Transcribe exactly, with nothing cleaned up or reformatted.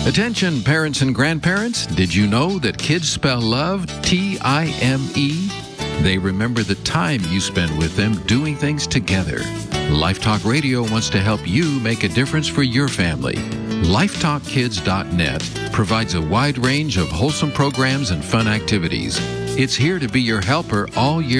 Attention, parents and grandparents. Did you know that kids spell love T I M E? They remember the time you spend with them doing things together. Lifetalk Radio wants to help you make a difference for your family. lifetalk kids dot net provides a wide range of wholesome programs and fun activities. It's here to be your helper all year.